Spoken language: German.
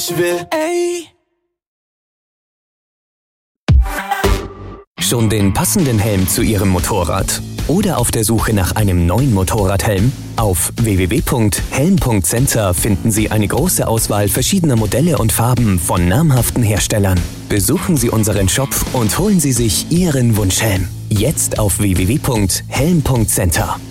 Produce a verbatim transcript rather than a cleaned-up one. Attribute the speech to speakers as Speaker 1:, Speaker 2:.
Speaker 1: ich will. Ey.
Speaker 2: Schon den passenden Helm zu Ihrem Motorrad? Oder auf der Suche nach einem neuen Motorradhelm? Auf w w w punkt helm punkt center finden Sie eine große Auswahl verschiedener Modelle und Farben von namhaften Herstellern. Besuchen Sie unseren Shop und holen Sie sich Ihren Wunschhelm. Jetzt auf w w w punkt helm punkt center.